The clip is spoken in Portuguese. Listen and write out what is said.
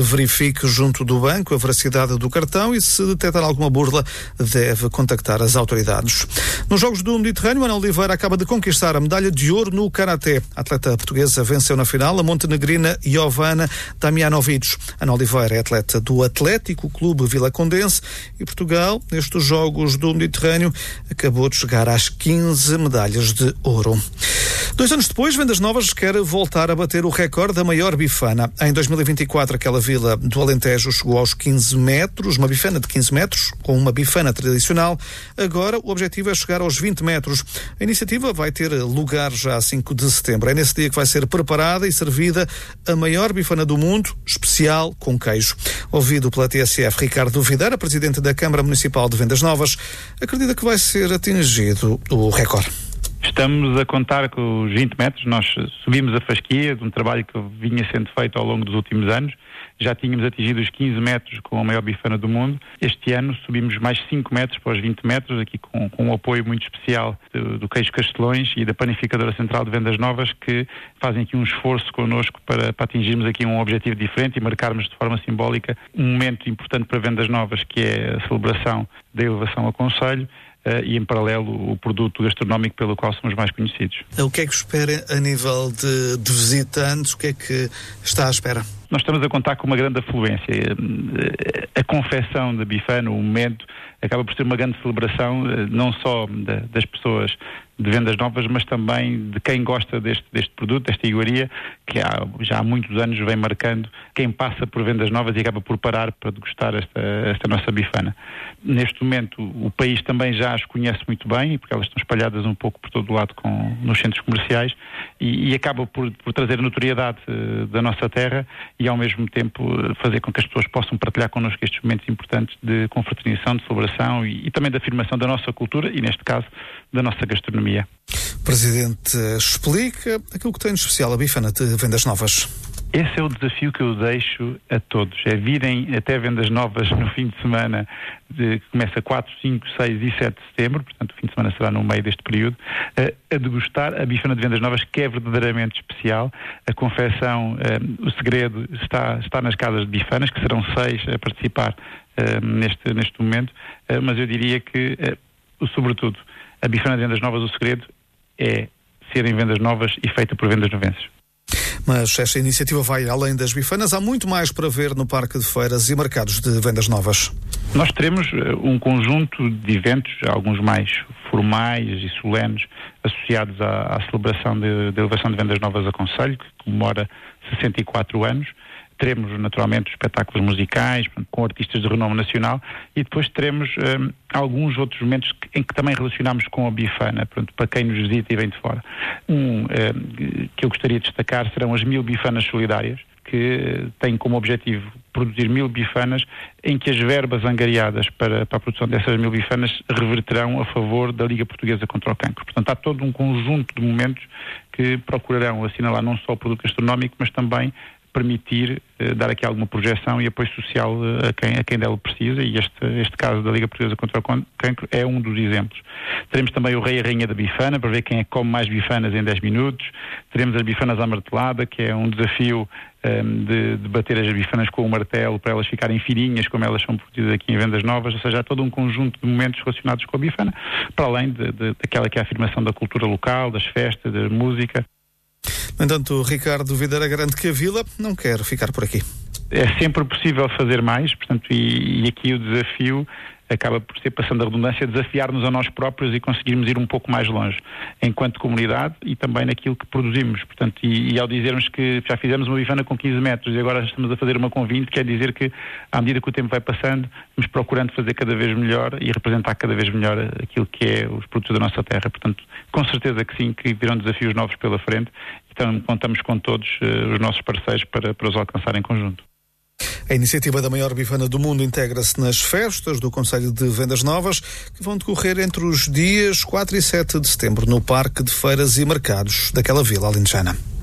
Verifique junto do banco a veracidade do cartão e, se detectar alguma burla, deve contactar as autoridades. Nos Jogos do Mediterrâneo, Ana Oliveira acaba de conquistar a medalha de ouro no karaté. A atleta portuguesa venceu na final a montenegrina Jovana Damjanovic. Ana Oliveira é atleta do Atlético Clube Vilacondense e Portugal, nestes Jogos do Mediterrâneo, acabou de chegar às 15 medalhas de ouro. 2 anos depois, Vendas Novas quer voltar a bater o recorde da maior bifana. Em 2024, aquela vila do Alentejo chegou aos 15 metros, uma bifana de 15 metros, com uma bifana tradicional. Agora, o objetivo é chegar aos 20 metros. A iniciativa vai ter lugar já a 5 de setembro. É nesse dia que vai ser preparada e servida a maior bifana do mundo, especial com queijo. Ouvido pela TSF, Ricardo Videira, presidente da Câmara Municipal de Vendas Novas, acredita que vai ser atingido o recorde. Estamos a contar com os 20 metros. Nós subimos a fasquia de um trabalho que vinha sendo feito ao longo dos últimos anos. Já tínhamos atingido os 15 metros com a maior bifana do mundo. Este ano subimos mais 5 metros para os 20 metros, aqui com um apoio muito especial do Queijo Castelões e da Panificadora Central de Vendas Novas, que fazem aqui um esforço connosco para atingirmos aqui um objetivo diferente e marcarmos de forma simbólica um momento importante para Vendas Novas, que é a celebração da elevação ao concelho, e em paralelo o produto gastronómico pelo qual somos mais conhecidos. O que é que espera a nível de visitantes? O que é que está à espera? Nós estamos a contar com uma grande afluência. A confecção da bifana, o momento, acaba por ser uma grande celebração, não só das pessoas de Vendas Novas, mas também de quem gosta deste produto, desta iguaria, que já há muitos anos vem marcando quem passa por Vendas Novas e acaba por parar para degustar esta nossa bifana. Neste momento, o país também já as conhece muito bem, porque elas estão espalhadas um pouco por todo o lado nos centros comerciais, e acaba por trazer a notoriedade da nossa terra e, ao mesmo tempo, fazer com que as pessoas possam partilhar connosco estes momentos importantes de confraternização, de celebração e também de afirmação da nossa cultura e, neste caso, da nossa gastronomia. Presidente, explica aquilo que tem de especial a bifana de Vendas Novas. Esse é o desafio que eu deixo a todos, é virem até Vendas Novas no fim de semana, que começa 4, 5, 6 e 7 de setembro, portanto o fim de semana será no meio deste período, a degustar a bifana de Vendas Novas, que é verdadeiramente especial. A confecção, o segredo está nas casas de bifanas, que serão 6 a participar neste momento, mas eu diria que, sobretudo, a bifana de Vendas Novas, o segredo é ser em Vendas Novas e feita por Vendas Novenses. Mas esta iniciativa vai além das bifanas. Há muito mais para ver no Parque de Feiras e Mercados de Vendas Novas. Nós teremos um conjunto de eventos, alguns mais formais e solenes, associados à celebração da elevação de Vendas Novas a Concelho, que comemora 64 anos. Teremos, naturalmente, espetáculos musicais, com artistas de renome nacional, e depois teremos alguns outros momentos em que também relacionamos com a bifana, para quem nos visita e vem de fora. Que eu gostaria de destacar serão as 1000 bifanas solidárias, que têm como objetivo produzir 1000 bifanas, em que as verbas angariadas para a produção dessas 1000 bifanas reverterão a favor da Liga Portuguesa contra o Cancro. Portanto, há todo um conjunto de momentos que procurarão assinalar não só o produto gastronómico, mas também permitir dar aqui alguma projeção e apoio social a quem dela precisa, e este caso da Liga Portuguesa contra o Cancro é um dos exemplos. Teremos também o Rei e a Rainha da Bifana, para ver quem é que come mais bifanas em 10 minutos. Teremos as bifanas à martelada, que é um desafio de bater as bifanas com o martelo para elas ficarem fininhas, como elas são produzidas aqui em Vendas Novas. Ou seja, há todo um conjunto de momentos relacionados com a bifana, para além daquela que é a afirmação da cultura local, das festas, da música. No entanto, Ricardo Videira garante que a Vila não quer ficar por aqui. É sempre possível fazer mais, portanto, e aqui o desafio acaba por ser, passando a redundância, desafiar-nos a nós próprios e conseguirmos ir um pouco mais longe, enquanto comunidade e também naquilo que produzimos. Portanto, e ao dizermos que já fizemos uma bifana com 15 metros e agora estamos a fazer uma com 20, quer dizer que, à medida que o tempo vai passando, vamos procurando fazer cada vez melhor e representar cada vez melhor aquilo que é os produtos da nossa terra. Portanto, com certeza que sim, que virão desafios novos pela frente, então contamos com todos os nossos parceiros para os alcançar em conjunto. A iniciativa da maior bifana do mundo integra-se nas festas do Concelho de Vendas Novas, que vão decorrer entre os dias 4 e 7 de setembro no Parque de Feiras e Mercados daquela vila alentejana.